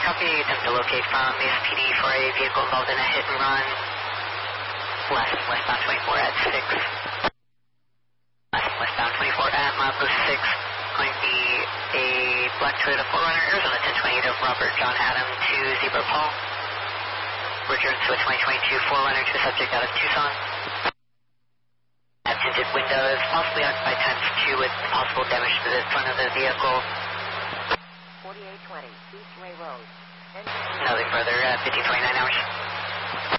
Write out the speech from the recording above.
copy. Attempt to locate from Mesa PD for a vehicle involved in a hit and run. Westbound 24 at 6. Westbound 24 at milepost 6. Going to be a black Toyota 4Runner, Arizona 1028 of Robert John Adam to Zebra Paul. Returns to a 2022 4Runner to a subject out of Tucson. Have tinted windows, possibly occupied times 2 with possible damage to the front of the vehicle. 4820, East Ray Road. Nothing further at 1529 hours.